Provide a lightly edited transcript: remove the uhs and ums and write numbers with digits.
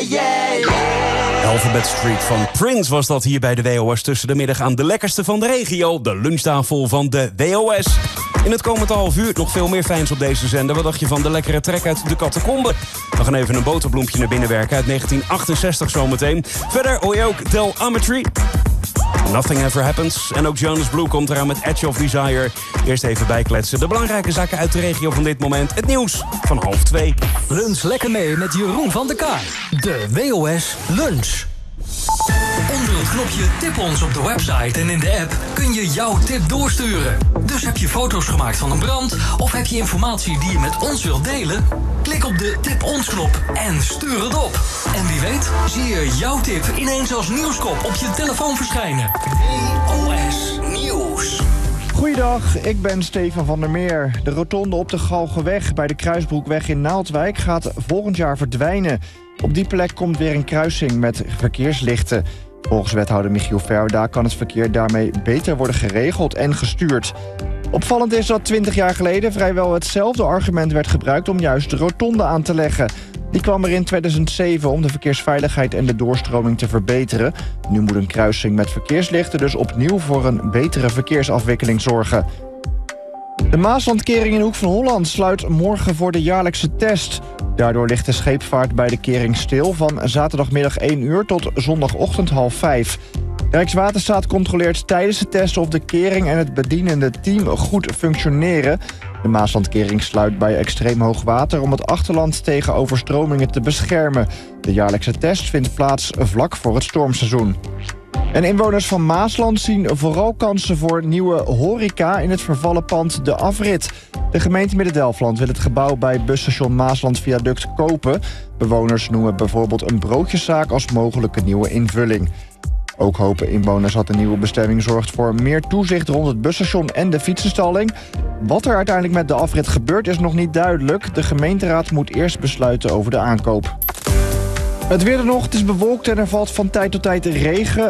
Alphabet Street van Prince was dat hier bij de WOS tussen de middag aan de lekkerste van de regio. De lunchtafel van de WOS. In het komende half uur nog veel meer fijns op deze zender. Wat dacht je van de lekkere trek uit de Catacombe? We gaan even een boterbloempje naar binnen werken uit 1968 zometeen. Verder hoor je ook Del Ametry. Nothing Ever Happens. En ook Jonas Blue komt eraan met Edge of Desire. Eerst even bijkletsen. De belangrijke zaken uit de regio van dit moment. Het nieuws van 1:30. Lunch lekker mee met Jeroen van der Kaar. De WOS Lunch. Onder het knopje Tip ons op de website en in de app kun je jouw tip doorsturen. Dus heb je foto's gemaakt van een brand of heb je informatie die je met ons wilt delen? Klik op de Tip ons knop en stuur het op. En wie weet zie je jouw tip ineens als nieuwskop op je telefoon verschijnen. WOS Nieuws. Goeiedag, ik ben Stefan van der Meer. De rotonde op de Galgenweg bij de Kruisbroekweg in Naaldwijk gaat volgend jaar verdwijnen. Op die plek komt weer een kruising met verkeerslichten. Volgens wethouder Michiel Verda kan het verkeer daarmee beter worden geregeld en gestuurd. Opvallend is dat 20 jaar geleden vrijwel hetzelfde argument werd gebruikt om juist de rotonde aan te leggen. Die kwam er in 2007 om de verkeersveiligheid en de doorstroming te verbeteren. Nu moet een kruising met verkeerslichten dus opnieuw voor een betere verkeersafwikkeling zorgen. De Maaslandkering in Hoek van Holland sluit morgen voor de jaarlijkse test. Daardoor ligt de scheepvaart bij de kering stil van zaterdagmiddag 1 uur tot zondagochtend 4:30. Rijkswaterstaat controleert tijdens de test of de kering en het bedienende team goed functioneren. De Maaslandkering sluit bij extreem hoog water om het achterland tegen overstromingen te beschermen. De jaarlijkse test vindt plaats vlak voor het stormseizoen. En inwoners van Maasland zien vooral kansen voor nieuwe horeca in het vervallen pand De Afrit. De gemeente Midden-Delfland wil het gebouw bij busstation Maasland Viaduct kopen. Bewoners noemen bijvoorbeeld een broodjeszaak als mogelijke nieuwe invulling. Ook hopen inwoners dat de nieuwe bestemming zorgt voor meer toezicht rond het busstation en de fietsenstalling. Wat er uiteindelijk met De Afrit gebeurt is nog niet duidelijk. De gemeenteraad moet eerst besluiten over de aankoop. Het weer er nog, het is bewolkt en er valt van tijd tot tijd regen.